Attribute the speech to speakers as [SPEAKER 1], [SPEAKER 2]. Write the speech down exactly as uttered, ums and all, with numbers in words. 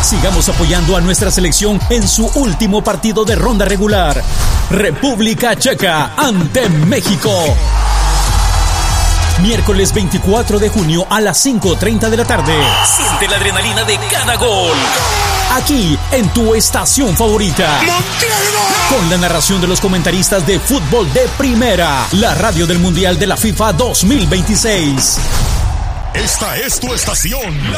[SPEAKER 1] Sigamos apoyando a nuestra selección en su último partido de ronda regular. República Checa ante México. Miércoles veinticuatro de junio a las cinco treinta de la tarde. Siente la adrenalina de cada gol. Aquí, en tu estación favorita. Con la narración de los comentaristas de fútbol de primera. La radio del Mundial de la FIFA dos mil veintiséis.
[SPEAKER 2] Esta es tu estación.